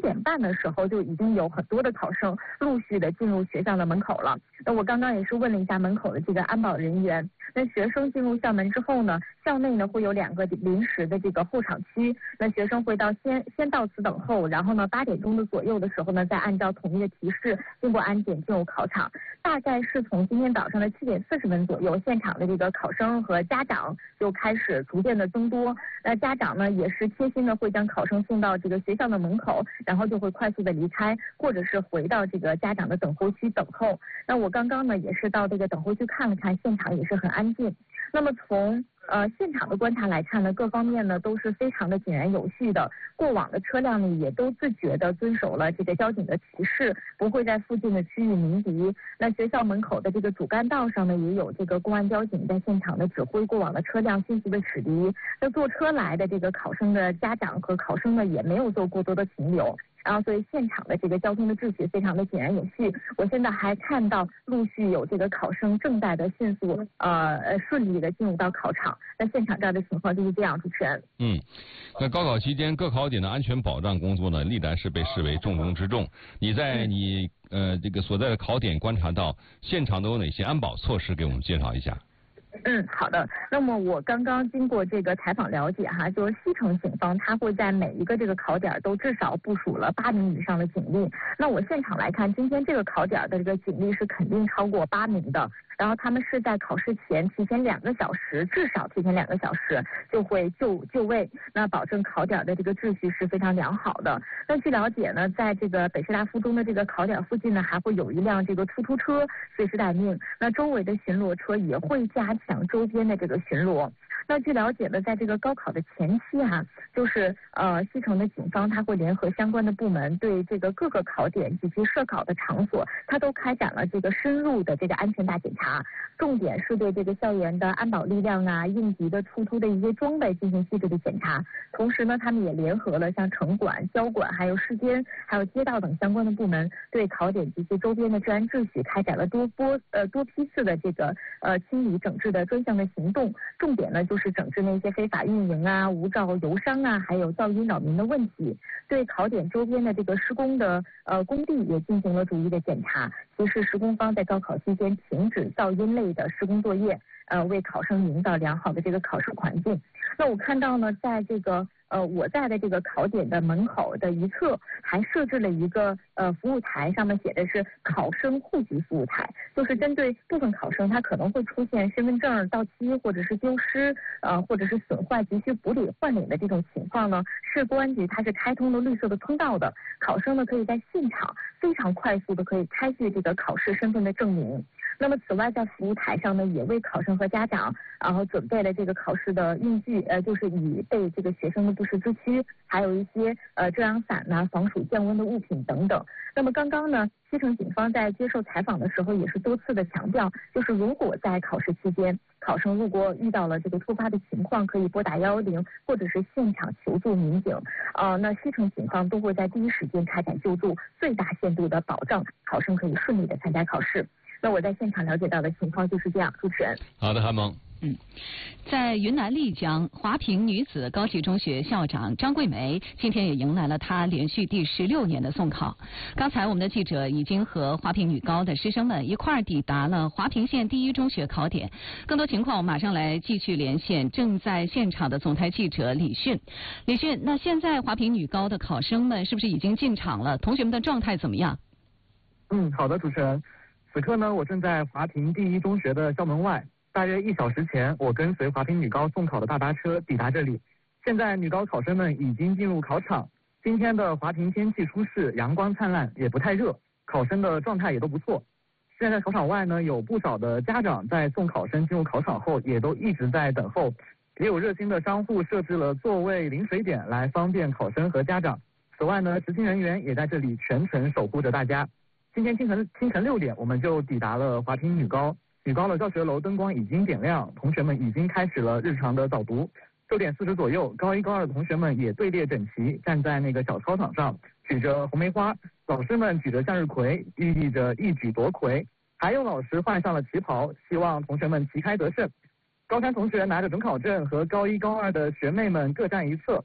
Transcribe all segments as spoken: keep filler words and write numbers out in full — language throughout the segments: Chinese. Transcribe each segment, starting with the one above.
点半的时候就已经有很多的考生陆续的进入学校的门口了。那我刚刚也是问了一下门口的这个安保人员，那学生进入校门之后呢，校内呢会有两个临时的这个候场区，那学生会到先先到此等候，然后呢八点钟的左右的时候呢，再按照统一的提示经过安检进入考场。大概是从今天早上的七点四十分左右，现场的这个考生和家长就开始逐渐的增多。那家长呢也是贴心的会将考生送到这个学校的门口，然后就会快速的离开，或者是回到这个家长的等候区等候。那我刚刚呢也是到这个等候区看了看，现场也是很安静。那么从呃现场的观察来看呢，各方面呢都是非常的井然有序的，过往的车辆呢也都自觉的遵守了这个交警的提示，不会在附近的区域鸣笛。那学校门口的这个主干道上呢，也有这个公安交警在现场的指挥过往的车辆迅速的驶离。那坐车来的这个考生的家长和考生呢，也没有做过多的停留。然后，所以现场的这个交通的秩序非常的井然有序。我现在还看到陆续有这个考生正在的迅速呃呃顺利的进入到考场。那现场这儿的情况就是这样，主持人。 嗯，那高考期间各考点的安全保障工作呢，历来是被视为重中之重。你在你呃这个所在的考点观察到现场都有哪些安保措施？给我们介绍一下。 嗯，好的。那么我刚刚经过这个采访了解哈，就是西城警方他会在每一个这个考点都至少部署了八名以上的警力。那我现场来看，今天这个考点的这个警力是肯定超过八名的。然后他们是在考试前提前两个小时，至少提前两个小时就会就就位，那保证考点的这个秩序是非常良好的。那据了解呢，在这个北师大附中的这个考点附近呢，还会有一辆这个出租车随时待命，那周围的巡逻车也会加强周边的这个巡逻。那据了解呢，在这个高考的前期哈、啊，就是呃西城的警方他会联合相关的部门，对这个各个考点以及设考的场所，他都开展了这个深入的这个安全大检查，重点是对这个校园的安保力量啊、应急的出突的一些装备进行细致的检查。同时呢，他们也联合了像城管、交管、还有市监、还有街道等相关的部门，对考点及其周边的治安秩序开展了多波呃多批次的这个呃清理整治的专项的行动。重点呢就是整治那些非法运营啊、无照游商啊，还有噪音扰民的问题。对考点周边的这个施工的呃工地也进行了逐一的检查，提示施工方在高考期间停止噪音类的施工作业，呃，为考生营造良好的这个考试环境。那我看到呢，在这个呃我在的这个考点的门口的一侧，还设置了一个呃服务台，上面写的是考生户籍服务台，就是针对部分考生他可能会出现身份证到期或者是丢失，呃或者是损坏急需补领换领的这种情况呢，市公安局它是开通了绿色的通道的，考生呢可以在现场非常快速的可以开具这个考试身份的证明。那么此外，在服务台上呢，也为考生和家长，然后准备了这个考试的用具，呃，就是以备这个学生的不时之需，还有一些呃遮阳伞呐、防暑降温的物品等等。那么刚刚呢，西城警方在接受采访的时候也是多次的强调，就是如果在考试期间，考生如果遇到了这个突发的情况，可以拨打幺幺零或者是现场求助民警，呃，那西城警方都会在第一时间开展救助，最大限度的保障考生可以顺利的参加考试。那我在现场了解到的情况就是这样，主持人。 好的，韩萌。 嗯，在云南丽江华坪女子高级中学校长张桂梅今天也迎来了她连续第十六年的送考。刚才我们的记者已经和华坪女高的师生们一块儿抵达了华坪县第一中学考点。更多情况，我马上来继续连线正在现场的总台记者李迅。李迅，那现在华坪女高的考生们是不是已经进场了？同学们的状态怎么样？ 嗯，好的，主持人。此刻呢，我正在华坪第一中学的校门外。大约一小时前，我跟随华坪女高送考的大巴车抵达这里。现在女高考生们已经进入考场。今天的华坪天气舒适，阳光灿烂，也不太热，考生的状态也都不错。现在考场外呢，有不少的家长在送考生进入考场后，也都一直在等候。也有热心的商户设置了座位临水点来方便考生和家长。此外呢，执勤人员也在这里全程守护着大家。今天清晨清晨六点，我们就抵达了华坪女高。女高的教学楼灯光已经点亮，同学们已经开始了日常的早读。六点四十左右，高一高二的同学们也队列整齐，站在那个小操场上，举着红梅花。老师们举着向日葵，寓意着一举夺魁。还有老师换上了旗袍，希望同学们旗开得胜。高三同学拿着准考证和高一高二的学妹们各站一侧。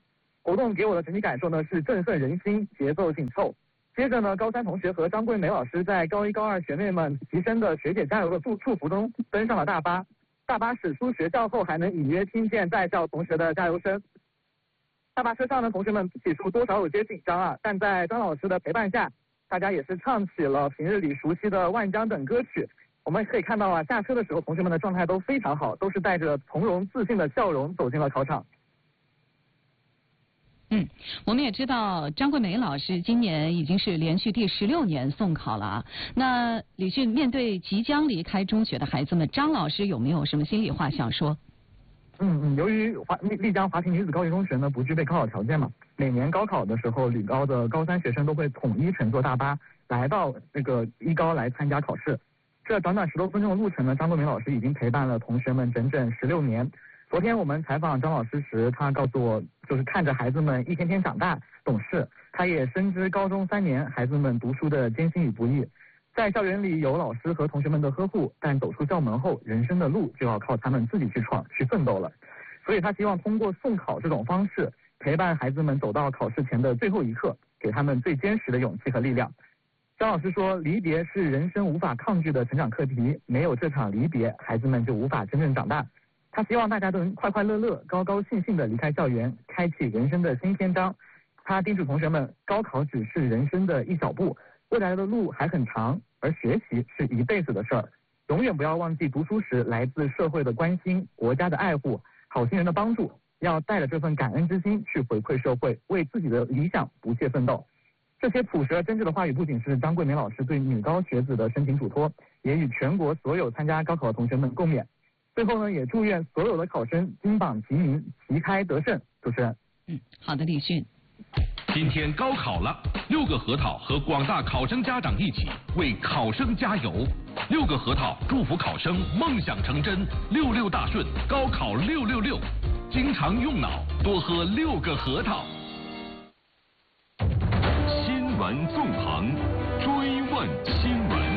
活动给我的整体感受呢是振奋人心，节奏紧凑。接着呢，高三同学和张桂梅老师在高一高二学妹们齐声的学姐加油的祝祝福中登上了大巴。大巴驶出学校后，还能隐约听见在校同学的加油声。大巴车上呢，同学们起初多少有些紧张啊，但在张老师的陪伴下，大家也是唱起了平日里熟悉的《万江》等歌曲。我们可以看到啊，下车的时候同学们的状态都非常好，都是带着从容自信的笑容走进了考场。 嗯，我们也知道张桂梅老师今年已经是连续第十六年送考了啊。那李迅面对即将离开中学的孩子们，张老师有没有什么心里话想说？ 嗯嗯，由于华丽江华坪女子高级中学呢不具备高考条件嘛，每年高考的时候，理高的高三学生都会统一乘坐大巴来到那个一高来参加考试。这短短十多分钟的路程呢，张桂梅老师已经陪伴了同学们整整十六年。昨天我们采访张老师时，他告诉我，就是看着孩子们一天天长大懂事，他也深知高中三年孩子们读书的艰辛与不易。在校园里有老师和同学们的呵护，但走出校门后，人生的路就要靠他们自己去闯、去奋斗了。所以他希望通过送考这种方式，陪伴孩子们走到考试前的最后一刻，给他们最坚实的勇气和力量。张老师说，离别是人生无法抗拒的成长课题，没有这场离别，孩子们就无法真正长大。他希望大家都能快快乐乐、高高兴兴地离开校园，开启人生的新篇章。他叮嘱同学们，高考只是人生的一小步，未来的路还很长，而学习是一辈子的事儿。永远不要忘记读书时来自社会的关心、国家的爱护、好心人的帮助，要带着这份感恩之心去回馈社会，为自己的理想不懈奋斗。这些朴实而真挚的话语，不仅是张桂梅老师对女高学子的深情嘱托，也与全国所有参加高考的同学们共勉。最后呢，也祝愿所有的考生金榜题名，旗开得胜。主持人， 嗯，好的，李迅。 今天高考了，六个核桃和广大考生家长一起为考生加油。六个核桃祝福考生梦想成真，六六大顺，高考六六六。经常用脑，多喝六个核桃。新闻纵横，追问新闻。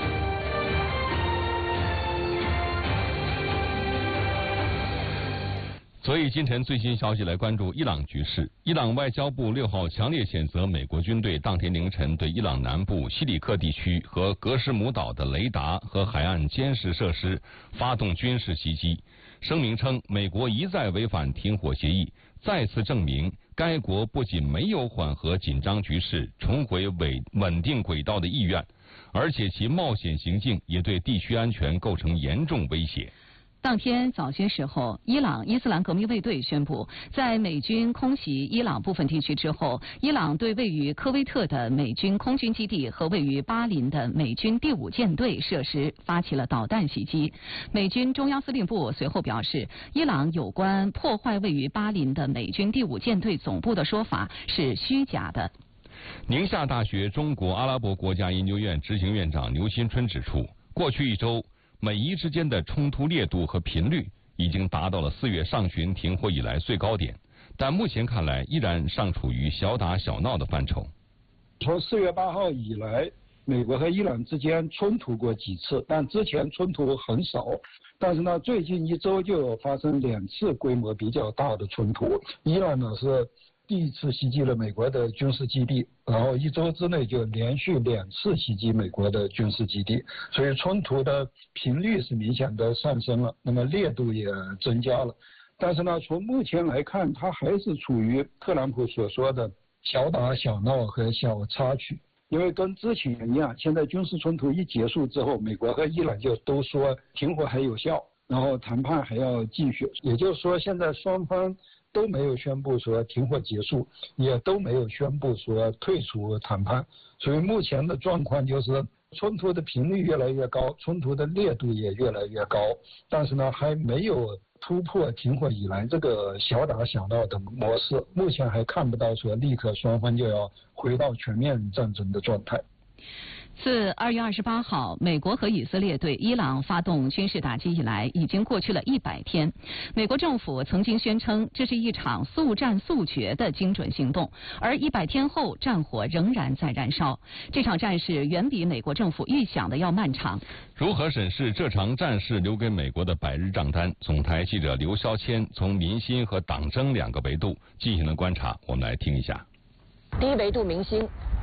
所以今晨最新消息来关注伊朗局势。伊朗外交部六号强烈谴责美国军队当天凌晨对伊朗南部西里克地区和格什姆岛的雷达和海岸监视设施发动军事袭击。声明称，美国一再违反停火协议，再次证明该国不仅没有缓和紧张局势、重回稳稳定轨道的意愿，而且其冒险行径也对地区安全构成严重威胁。 当天早些时候，伊朗伊斯兰革命卫队宣布，在美军空袭伊朗部分地区之后，伊朗对位于科威特的美军空军基地和位于巴林的美军第五舰队设施发起了导弹袭击。美军中央司令部随后表示，伊朗有关破坏位于巴林的美军第五舰队总部的说法是虚假的。 宁夏大学中国阿拉伯国家研究院执行院长刘新春指出，过去一周美伊之间的冲突烈度和频率已经达到了四月上旬停火以来最高点，但目前看来依然尚处于小打小闹的范畴。 从四月八号以来，美国和伊朗之间冲突过几次，但之前冲突很少。但是呢，最近一周就有发生两次规模比较大的冲突。伊朗呢是第一次袭击了美国的军事基地，然后一周之内就连续两次袭击美国的军事基地，所以冲突的频率是明显的上升了，那么烈度也增加了。但是呢，从目前来看，它还是处于特朗普所说的小打小闹和小插曲。因为跟之前一样，现在军事冲突一结束之后，美国和伊朗就都说停火还有效，然后谈判还要继续，也就是说现在双方都没有宣布说停火结束，也都没有宣布说退出谈判，所以目前的状况就是冲突的频率越来越高，冲突的烈度也越来越高，但是呢还没有突破停火以来这个小打小闹的模式，目前还看不到说立刻双方就要回到全面战争的状态。 自二月二十八号，美国和以色列对伊朗发动军事打击以来，已经过去了一百天。美国政府曾经宣称这是一场速战速决的精准行动，而一百天后，战火仍然在燃烧。这场战事远比美国政府预想的要漫长。 如何审视这场战事留给美国的百日账单？总台记者刘霄谦从民心和党争两个维度进行了观察，我们来听一下。 第一维度民心，